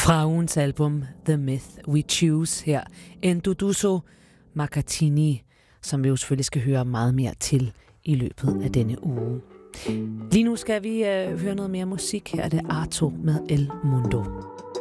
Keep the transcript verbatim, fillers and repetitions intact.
Fra ugens album The Myth We Choose her, Nduduzo Makhathini, som vi jo selvfølgelig skal høre meget mere til i løbet af denne uge. Lige nu skal vi øh, høre noget mere musik. Her er det Arto med El Mundo.